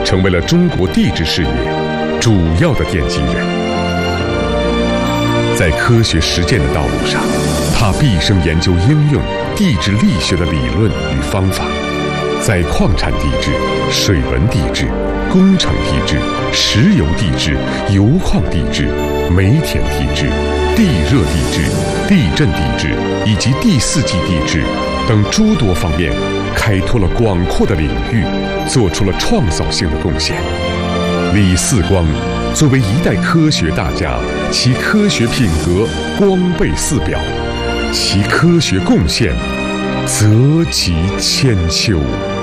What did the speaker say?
成为了中国地质事业主要的奠基人。在科学实践的道路上，他毕生研究应用地质力学的理论与方法，在矿产地质、水文地质、工程地质、石油地质、油矿地质、煤田地质、地热地质、地震地质以及第四纪地质等诸多方面开拓了广阔的领域，做出了创造性的贡献。李四光作为一代科学大家，其科学品格光倍四表，其科学贡献则及千秋。